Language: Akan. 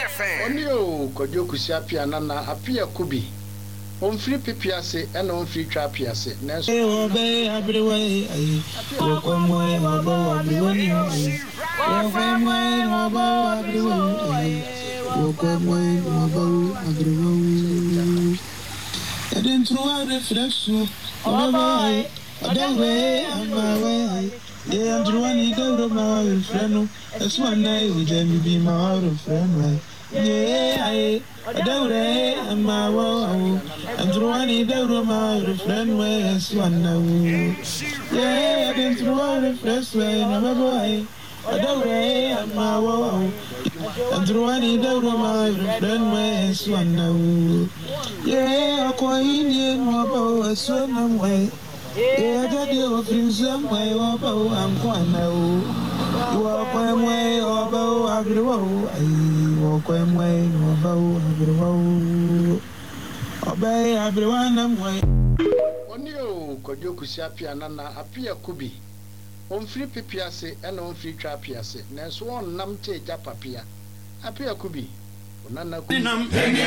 Oni o Kodwo Kusia Pia Nana Apia Kubi. On free pipiase and on free trapiase. Neso obey everywhere. I come way over everywhere. Come way over everywhere. Come way over everywhere. I didn't throw a reflection. Oh, that way, I'm my way. Yeah, I'm trying to go to my friend. That's one day we can be my friend. Yeah, I don't I'm my wow. I'm trying to go to my friend. That's one day. Yeah, I didn't throw the first way. I'm a boy. I don't I'm my wow. I'm trying to go to my friend. That's one day. Yeah, I'm quite in my bow. That's one way. Yeah, that you feel some way over. I'm quite now. Walk way over everywhere. I walk way over everywhere. Obey everyone. I'm way. Oni o Kodwo Kusia Pia Nana Apia Kubi. On free pipiase and on free trapiase. Neso on namte japapia. Apia Kubi. Onana Kubi.